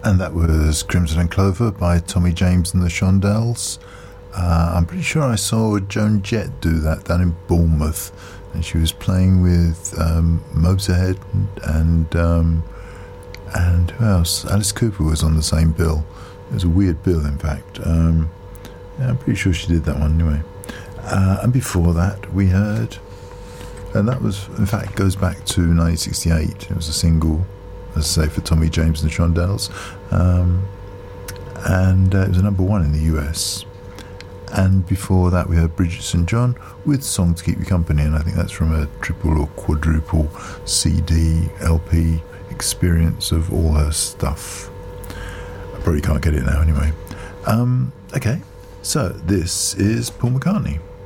And that was Crimson and Clover by Tommy James and the Shondells. I'm pretty sure I saw Joan Jett do that down in Bournemouth, and she was playing with Motorhead and who else? Alice Cooper was on the same bill. It was a weird bill, in fact. Yeah, I'm pretty sure she did that one anyway. And before that, we heard, and that was, in fact, goes back to 1968. It was a single, as I say, for Tommy James and the Shondells, and it was a number one in the US. And before that, we heard Bridget St. John with Song to Keep You Company, and I think that's from a triple or quadruple CD LP experience of all her stuff. I probably can't get it now anyway. Okay, so this is Paul McCartney.